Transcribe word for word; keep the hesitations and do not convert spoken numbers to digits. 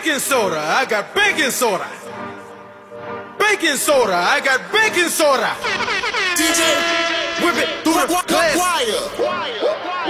baking soda. I got baking soda. Baking soda. I got baking soda. D J, Whip it through the